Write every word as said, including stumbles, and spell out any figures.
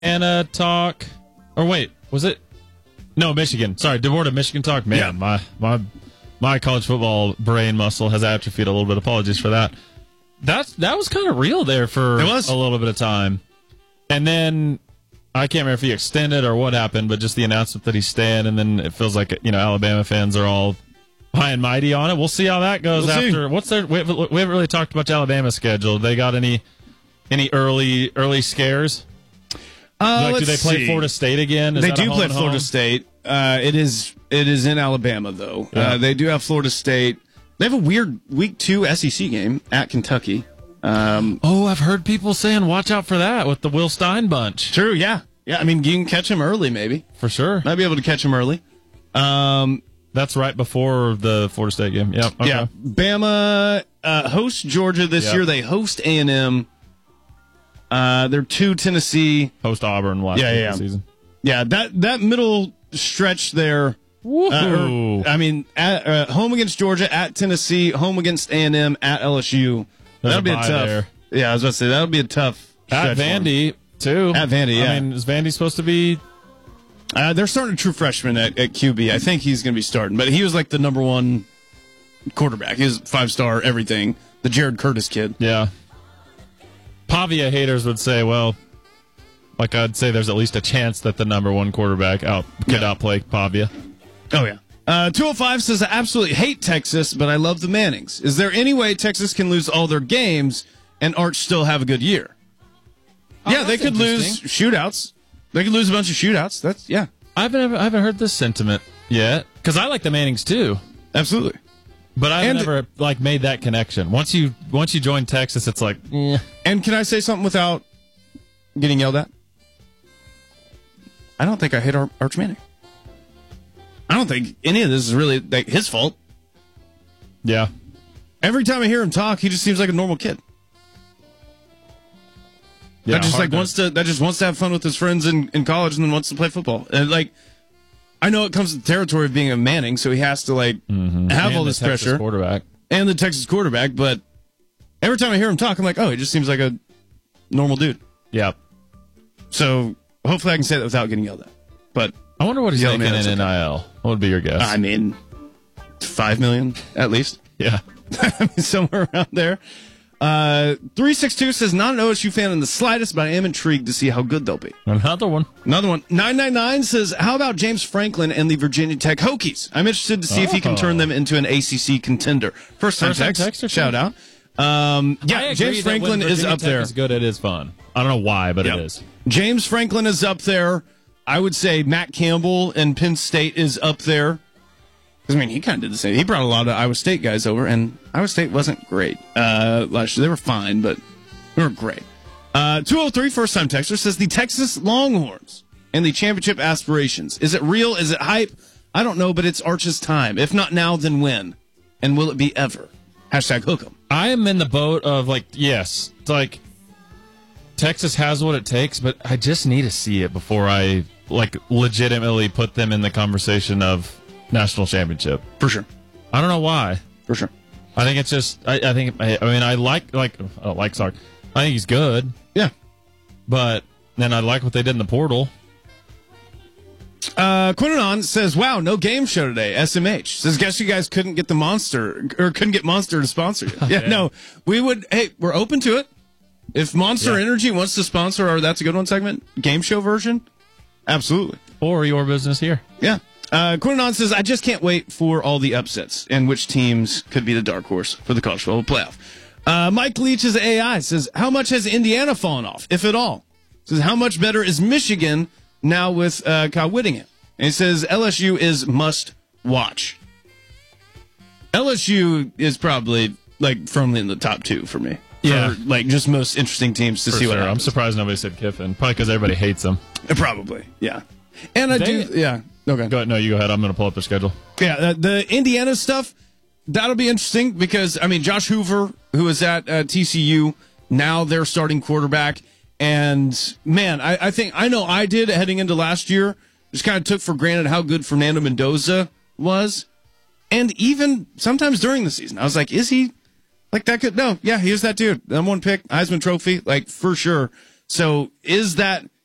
Anna talk. Or wait, was it? No, Michigan. Sorry, DeBorda, Michigan talk. Man, Yeah. my my my college football brain muscle has atrophied a little bit. Apologies for that. That's that was kind of real there for It was. a little bit of time, and then I can't remember if he extended or what happened, but just the announcement that he's staying, and then it feels like you know Alabama fans are all high and mighty on it. We'll see how that goes We'll see. after. What's their? We haven't, we haven't really talked about Alabama's schedule. They got any any early early scares? Uh, Like, do they let's play see. Florida State again? Is They that a do home play and Florida home? State. Uh, it is it is in Alabama though. Yeah. Uh, they do have Florida State. They have a weird week two S E C game at Kentucky. Um, Oh, I've heard people saying watch out for that with the Will Stein bunch. true, yeah, yeah. I mean, you can catch him early, maybe. For sure. Might be able to catch him early. Um, That's right before the Florida State game. Yep. Okay. Yeah, Bama uh, hosts Georgia this Yep. year. They host A and M. Uh, they're two Tennessee. Host Auburn last Yeah, week yeah. of the season. Yeah, that that middle stretch there. Uh, Woohoo. or- I mean, at, uh, home against Georgia, at Tennessee, home against A and M, at L S U. There's That'll a be a bye tough. there. Yeah, I was about to say that'll be a tough. At stretch for 'em. Vandy, too. At Vandy, yeah. I mean, is Vandy supposed to be... Uh, they're starting a true freshman at, at Q B. I think he's going to be starting, but he was like the number one quarterback. He was five star everything. The Jared Curtis kid. Yeah. Pavia haters would say, well, like I'd say there's at least a chance that the number one quarterback out could Yeah. outplay Pavia. Oh, yeah. Uh, two oh five says, I absolutely hate Texas, but I love the Mannings. Is there any way Texas can lose all their games and Arch still have a good year? Oh, yeah, they that's could lose shootouts. They could lose a bunch of shootouts. That's, yeah, I haven't, I haven't heard this sentiment yet, because I like the Mannings, too. absolutely. But I've And- never like made that connection. Once you once you join Texas, it's like, eh. And can I say something without getting yelled at? I don't think I hate Ar- Arch Manning. I don't think any of this is really like his fault. yeah. Every time I hear him talk, he just seems like a normal kid. Yeah, that just hard like to- wants to that just wants to have fun with his friends in, in college and then wants to play football. And like I know it comes to the territory of being a Manning, so he has to like have and all the this Texas pressure quarterback. and the Texas quarterback, but every time I hear him talk, I'm like, oh, he just seems like a normal dude. Yeah. So hopefully I can say that without getting yelled at. But I wonder what he's Yeah, making man, in that's N I L. What would be your guess? I mean, five million at least. yeah. I mean, somewhere around there. Uh, three six two says, not an O S U fan in the slightest, but I am intrigued to see how good they'll be. Another one. Another one. nine nine nine says, how about James Franklin and the Virginia Tech Hokies? I'm interested to see if he can Oh. turn them into an A C C contender. First time First-time text. texter, Shout out. Um, I yeah, agree James that Franklin when is Virginia up Tech there. Is good. It is fun. I don't know why, but Yep. it is. James Franklin is up there. I would say Matt Campbell and Penn State is up there. Because, I mean, he kind of did the same. He brought a lot of Iowa State guys over, and Iowa State wasn't great uh, last year. They were fine, but they were great. Uh, two oh three, first-time texter, says the Texas Longhorns and the championship aspirations. Is it real? Is it hype? I don't know, but it's Arch's time. If not now, then when? And will it be ever? Hashtag hook 'em. I am in the boat of like, yes, it's like Texas has what it takes, but I just need to see it before I like legitimately put them in the conversation of national championship. For sure. I don't know why. For sure. I think it's just. I, I think. I, I mean, I like like. I don't like Sark. I think he's good, Yeah. but then I like what they did in the portal. Uh, Quinnon says, wow, no game show today. S M H says, guess you guys couldn't get the Monster or couldn't get Monster to sponsor you. Yeah, Yeah. no, we would. Hey, we're open to it. If Monster Yeah. Energy wants to sponsor our That's a Good One segment, game show version, absolutely. Or your business here. Yeah. Uh, Quinnon says, I just can't wait for all the upsets and which teams could be the dark horse for the college football playoff. Uh, Mike Leach's A I says, how much has Indiana fallen off, if at all? Says, how much better is Michigan now with uh, Kyle Whittingham? And he says, L S U is must watch. L S U is probably like firmly in the top two for me. Yeah. For, like just most interesting teams to For see what sure. I'm happens. surprised nobody said Kiffin. Probably because everybody hates him. Probably, yeah. And I They- do, yeah. Okay. Go ahead. No, you go ahead. I'm going to pull up their schedule. Yeah, uh, the Indiana stuff, that'll be interesting because, I mean, Josh Hoover, who is at uh, T C U, now their starting quarterback. And, man, I, I think, I know I did heading into last year, just kind of took for granted how good Fernando Mendoza was. And even sometimes during the season, I was like, is he like that good? No, yeah, he is that dude. Number one pick, Heisman Trophy, like for sure. So is that